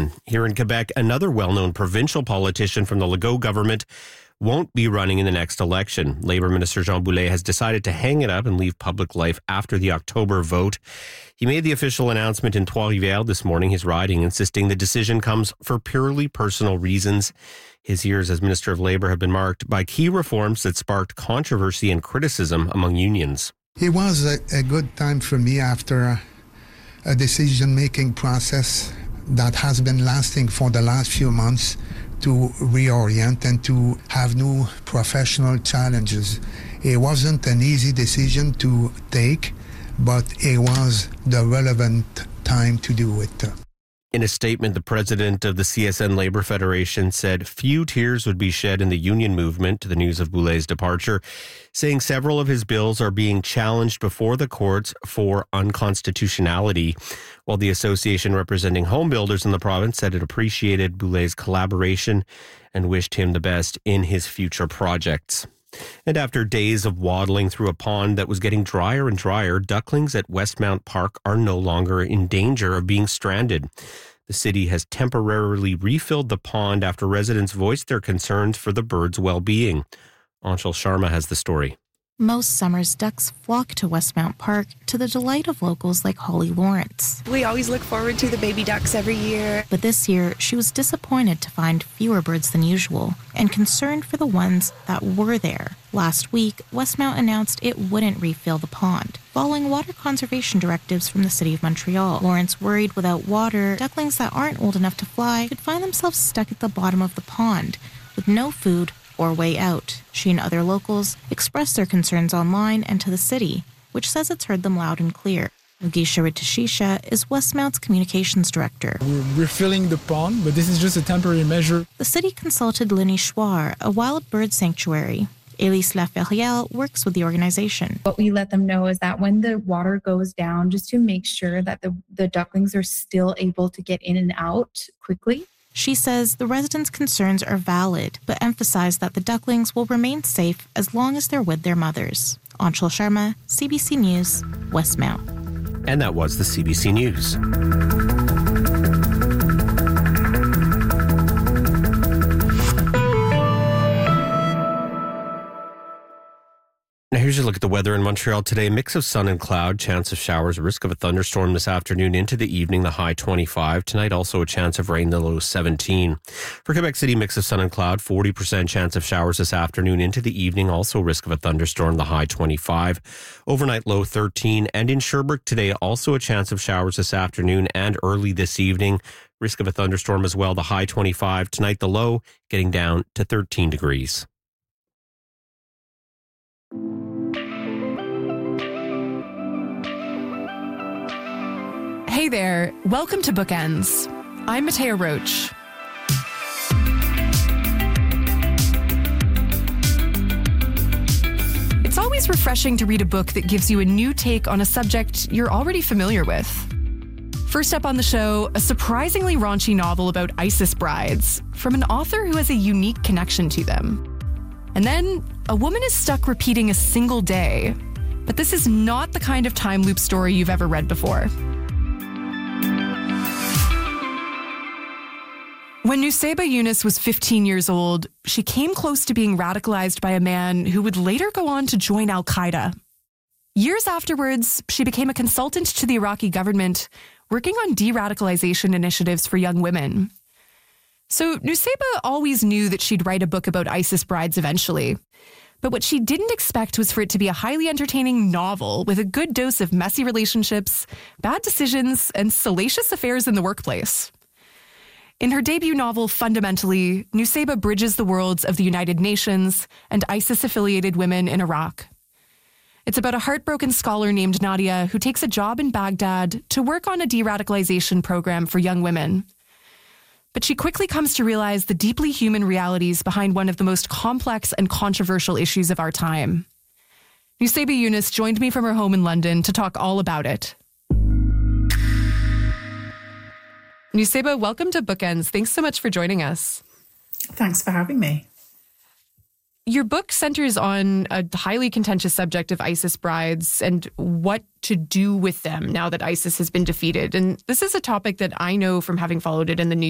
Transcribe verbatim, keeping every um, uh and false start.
again. Here in Quebec, another well-known provincial politician from the Legault government won't be running in the next election. Labour Minister Jean Boulet has decided to hang it up and leave public life after the October vote. He made the official announcement in Trois-Rivières this morning, his riding, insisting the decision comes for purely personal reasons. His years as Minister of Labour have been marked by key reforms that sparked controversy and criticism among unions. It was a, a good time for me after a, a decision-making process that has been lasting for the last few months to reorient and to have new professional challenges. It wasn't an easy decision to take, but it was the relevant time to do it. In a statement, the president of the C S N Labour Federation said few tears would be shed in the union movement to the news of Boulet's departure, saying several of his bills are being challenged before the courts for unconstitutionality, while the association representing home builders in the province said it appreciated Boulet's collaboration and wished him the best in his future projects. And after days of waddling through a pond that was getting drier and drier, ducklings at Westmount Park are no longer in danger of being stranded. The city has temporarily refilled the pond after residents voiced their concerns for the birds' well-being. Anshul Sharma has the story. Most summers, ducks flock to Westmount Park to the delight of locals like Holly Lawrence. We always look forward to the baby ducks every year. But this year, she was disappointed to find fewer birds than usual and concerned for the ones that were there. Last week, Westmount announced it wouldn't refill the pond, following water conservation directives from the City of Montreal. Lawrence worried without water, ducklings that aren't old enough to fly could find themselves stuck at the bottom of the pond with no food or way out. She and other locals expressed their concerns online and to the city, which says it's heard them loud and clear. Mugisha Ritashisha is Westmount's communications director. We're refilling the pond, but this is just a temporary measure. The city consulted L'Unichoir, a wild bird sanctuary. Elise Laferrière works with the organization. What we let them know is that when the water goes down, just to make sure that the, the ducklings are still able to get in and out quickly. She says the residents' concerns are valid, but emphasized that the ducklings will remain safe as long as they're with their mothers. Anshul Sharma, C B C News, Westmount. And that was the C B C News. Now here's your look at the weather in Montreal today. Mix of sun and cloud, chance of showers, risk of a thunderstorm this afternoon into the evening, the high twenty-five. Tonight also a chance of rain, the low seventeen. For Quebec City, mix of sun and cloud, forty percent chance of showers this afternoon into the evening, also risk of a thunderstorm, the high twenty-five. Overnight low thirteen. And in Sherbrooke today, also a chance of showers this afternoon and early this evening. Risk of a thunderstorm as well, the high twenty-five. Tonight the low getting down to thirteen degrees. Hey there, welcome to Bookends. I'm Matea Roach. It's always refreshing to read a book that gives you a new take on a subject you're already familiar with. First up on the show, a surprisingly raunchy novel about ISIS brides from an author who has a unique connection to them. And then, a woman is stuck repeating a single day, but this is not the kind of time loop story you've ever read before. When Nusseibeh Yunus was fifteen years old, she came close to being radicalized by a man who would later go on to join Al-Qaeda. Years afterwards, she became a consultant to the Iraqi government, working on de-radicalization initiatives for young women. So Nusseibeh always knew that she'd write a book about ISIS brides eventually. But what she didn't expect was for it to be a highly entertaining novel with a good dose of messy relationships, bad decisions, and salacious affairs in the workplace. In her debut novel, Fundamentally, Nusseibeh bridges the worlds of the United Nations and ISIS-affiliated women in Iraq. It's about a heartbroken scholar named Nadia who takes a job in Baghdad to work on a de-radicalization program for young women. But she quickly comes to realize the deeply human realities behind one of the most complex and controversial issues of our time. Nusseibeh Yunus joined me from her home in London to talk all about it. Nusseibeh, welcome to Bookends. Thanks so much for joining us. Thanks for having me. Your book centers on a highly contentious subject of ISIS brides and what to do with them now that ISIS has been defeated. And this is a topic that I know from having followed it in the news